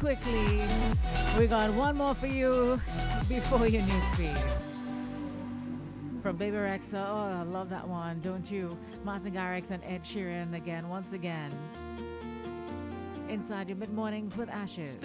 quickly. We got one more for you before your newsfeed. From Baby Rexa, oh, I love that one, don't you? Martin Garrix and Ed Sheeran again, once again. Inside your mid mornings with Ashes.